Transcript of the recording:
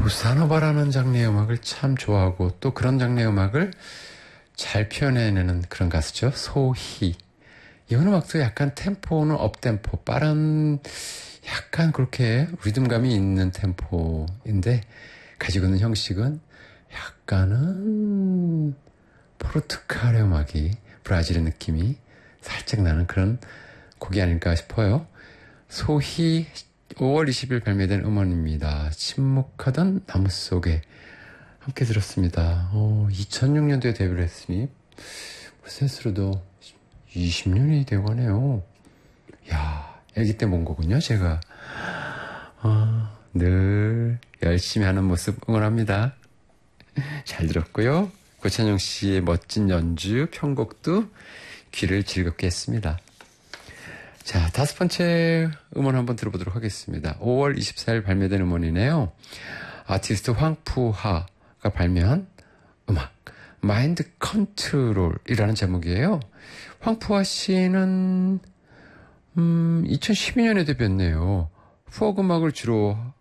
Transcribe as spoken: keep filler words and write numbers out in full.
보사노바라는 장르의 음악을 참 좋아하고 또 그런 장르의 음악을 잘 표현해내는 그런 가수죠. 소희. 이 음악도 약간 템포는 업템포, 빠른 약간 그렇게 리듬감이 있는 템포인데 가지고 있는 형식은 약간은 포르투갈의 음악이 브라질의 느낌이 살짝 나는 그런 곡이 아닐까 싶어요. 소희 오월 이십일 발매된 음원입니다. 침묵하던 나무 속에 함께 들었습니다. 어, 이천육 년도에 데뷔를 했으니 스스로도 이십 년이 되고네요. 야, 아기 때 본 거군요, 제가. 아, 늘 열심히 하는 모습 응원합니다. 잘 들었고요. 고찬영 씨의 멋진 연주, 편곡도 귀를 즐겁게 했습니다. 자, 다섯 번째 음원 한번 들어보도록 하겠습니다. 오월 이십사일 발매된 음원이네요. 아티스트 황푸하가 발매한 음악, 마인드 컨트롤이라는 제목이에요. 황푸하 씨는 음, 이천십이 년에 데뷔했네요. 포크 음악을 주로